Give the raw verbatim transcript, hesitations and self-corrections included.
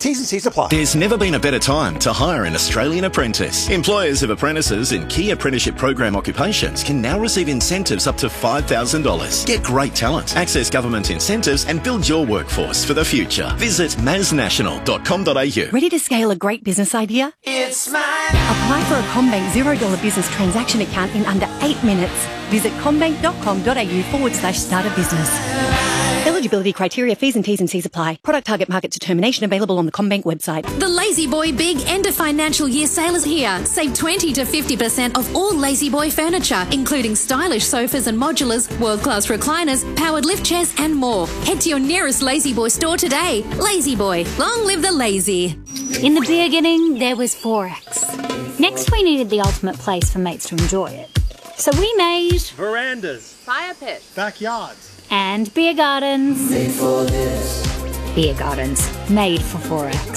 T's and C's apply. There's never been a better time to hire an Australian apprentice. Employers of apprentices in key apprenticeship program occupations can now receive incentives up to five thousand dollars. Get great talent, access government incentives and build your workforce for the future. Visit masnational dot com dot a u. Ready to scale a great business idea? It's mine. Apply for a CommBank zero dollar business transaction account in under eight minutes. Visit commbank dot com dot a u forward slash start a business. Eligibility criteria, fees and T's and C's apply. Product target market determination available on the CommBank website. The Lazy Boy Big End of Financial Year sale is here. Save twenty to fifty percent off all Lazy Boy furniture, including stylish sofas and modulars, world-class recliners, powered lift chairs and more. Head to your nearest Lazy Boy store today. Lazy Boy, long live the lazy. In the beginning, there was Forex. Next, we needed the ultimate place for mates to enjoy it. So we made verandas, fire pits, backyards, and beer gardens. Made for this. Beer gardens, made for Forex.